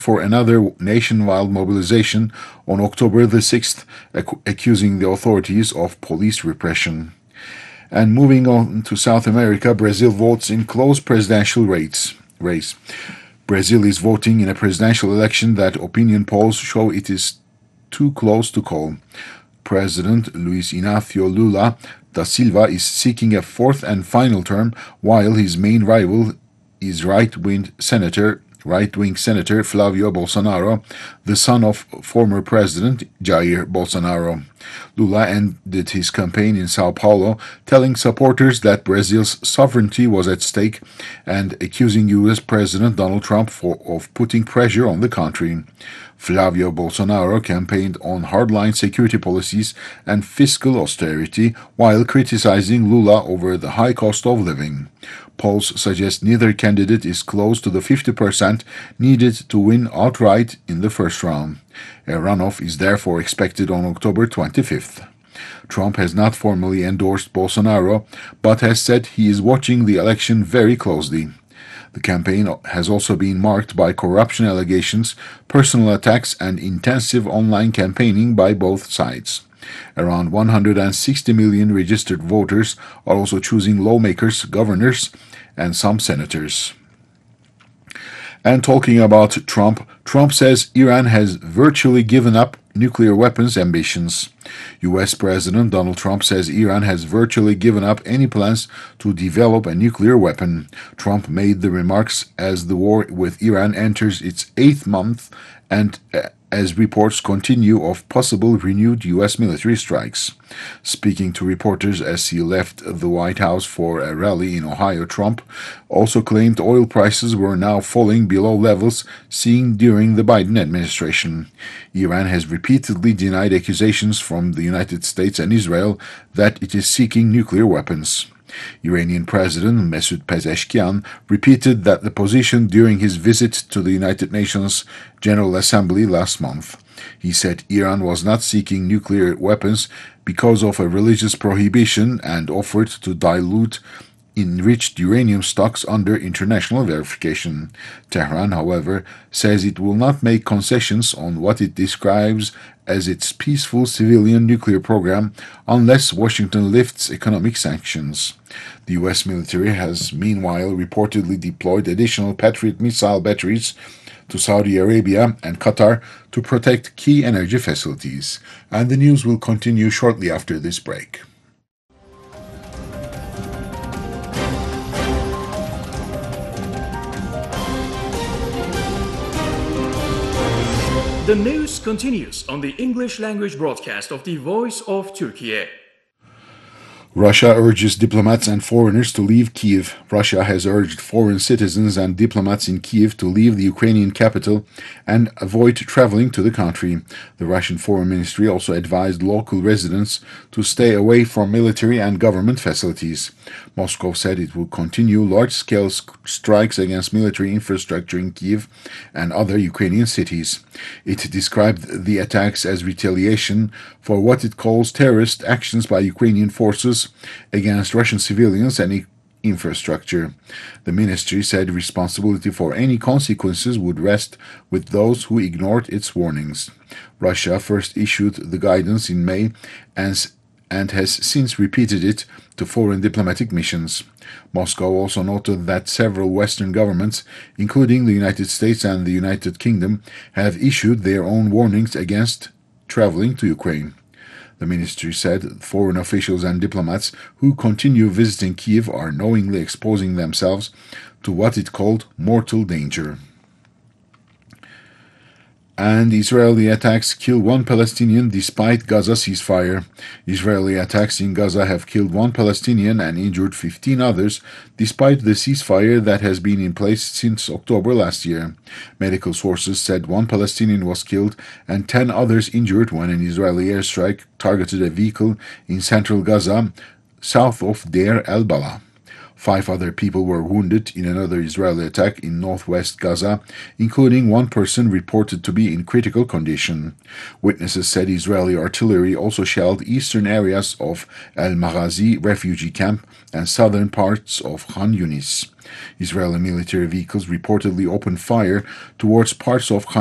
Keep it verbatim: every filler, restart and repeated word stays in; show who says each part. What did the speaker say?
Speaker 1: for another nationwide mobilization on October the sixth, ac- accusing the authorities of police repression. And moving on to South America, Brazil votes in close presidential race. race. Brazil is voting in a presidential election that opinion polls show it is too close to call. President Luiz Inácio Lula da Silva is seeking a fourth and final term, while his main rival is right-wing Senator right-wing Senator Flavio Bolsonaro, the son of former President Jair Bolsonaro. Lula ended his campaign in Sao Paulo, telling supporters that Brazil's sovereignty was at stake and accusing U S President Donald Trump for, of putting pressure on the country. Flavio Bolsonaro campaigned on hardline security policies and fiscal austerity while criticizing Lula over the high cost of living. Polls suggest neither candidate is close to the fifty percent needed to win outright in the first round. A runoff is therefore expected on October twenty-fifth. Trump has not formally endorsed Bolsonaro, but has said he is watching the election very closely. The campaign has also been marked by corruption allegations, personal attacks, and intensive online campaigning by both sides. Around one hundred sixty million registered voters are also choosing lawmakers, governors, and some senators. And talking about Trump, Trump says Iran has virtually given up nuclear weapons ambitions. U S President Donald Trump says Iran has virtually given up any plans to develop a nuclear weapon. Trump made the remarks as the war with Iran enters its eighth month and as reports continue of possible renewed U S military strikes. Speaking to reporters as he left the White House for a rally in Ohio, Trump also claimed oil prices were now falling below levels seen during the Biden administration. Iran has repeatedly denied accusations from the United States and Israel that it is seeking nuclear weapons. Iranian President Masoud Pezeshkian repeated that the position during his visit to the United Nations General Assembly last month. He said Iran was not seeking nuclear weapons because of a religious prohibition and offered to dilute enriched uranium stocks under international verification. Tehran, however, says it will not make concessions on what it describes as its peaceful civilian nuclear program unless Washington lifts economic sanctions. The U S military has meanwhile reportedly deployed additional Patriot missile batteries to Saudi Arabia and Qatar to protect key energy facilities. And the news will continue shortly after this break.
Speaker 2: The news continues on the English language broadcast of the Voice of Turkey.
Speaker 1: Russia urges diplomats and foreigners to leave Kyiv. Russia has urged foreign citizens and diplomats in Kyiv to leave the Ukrainian capital and avoid traveling to the country. The Russian Foreign Ministry also advised local residents to stay away from military and government facilities. Moscow said it will continue large-scale strikes against military infrastructure in Kyiv and other Ukrainian cities. It described the attacks as retaliation for what it calls terrorist actions by Ukrainian forces against Russian civilians and infrastructure. The ministry said responsibility for any consequences would rest with those who ignored its warnings. Russia first issued the guidance in May and, and has since repeated it to foreign diplomatic missions. Moscow also noted that several Western governments, including the United States and the United Kingdom, have issued their own warnings against traveling to Ukraine. The ministry said foreign officials and diplomats who continue visiting Kyiv are knowingly exposing themselves to what it called mortal danger. And Israeli attacks kill one Palestinian despite Gaza ceasefire. Israeli attacks in Gaza have killed one Palestinian and injured fifteen others, despite the ceasefire that has been in place since October last year. Medical sources said one Palestinian was killed and ten others injured when an Israeli airstrike targeted a vehicle in central Gaza, south of Deir el-Balah. Five other people were wounded in another Israeli attack in northwest Gaza, including one person reported to be in critical condition. Witnesses said Israeli artillery also shelled eastern areas of Al Maghazi refugee camp and southern parts of Khan Yunis. Israeli military vehicles reportedly opened fire towards parts of Khan